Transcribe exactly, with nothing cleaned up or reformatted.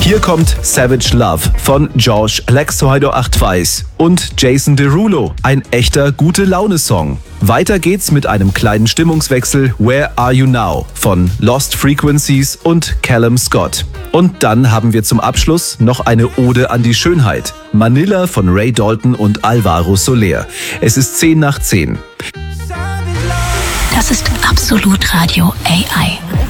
Hier kommt Savage Love von George Alexoido Achtvais und Jason Derulo. Ein echter Gute-Laune-Song. Weiter geht's mit einem kleinen Stimmungswechsel Where Are You Now von Lost Frequencies und Callum Scott. Und dann haben wir zum Abschluss noch eine Ode an die Schönheit. Manila von Ray Dalton und Alvaro Soler. Es ist zehn nach zehn. Das ist Absolut Radio A I.